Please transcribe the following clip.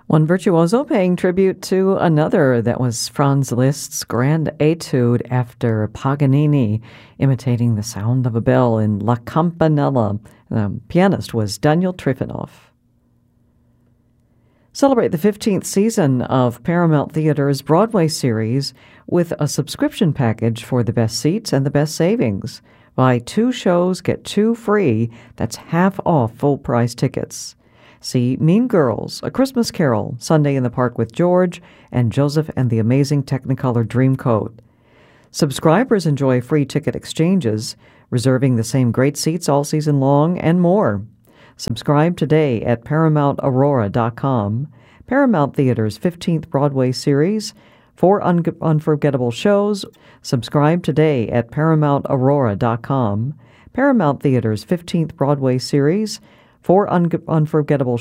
One virtuoso paying tribute to another. That was Franz Liszt's Grand Etude after Paganini, imitating the sound of a bell in La Campanella. The pianist was Daniel Trifonov. Celebrate the 15th season of Paramount Theater's Broadway series with a subscription package for the best seats and the best savings. Buy 2 shows, get 2 free. That's half off full-price tickets. See Mean Girls, A Christmas Carol, Sunday in the Park with George, and Joseph and the Amazing Technicolor Dreamcoat. Subscribers enjoy free ticket exchanges, reserving the same great seats all season long, and more. Subscribe today at ParamountAurora.com. Paramount Theater's 15th Broadway series, 4 unforgettable shows. Subscribe today at ParamountAurora.com. Paramount Theater's 15th Broadway series, 4 unforgettable